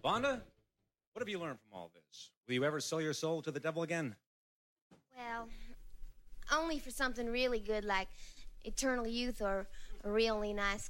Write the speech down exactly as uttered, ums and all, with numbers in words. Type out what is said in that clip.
Vonda, what have you learned from all this? Will you ever sell your soul to the devil again? Well, only for something really good like eternal youth or a really nice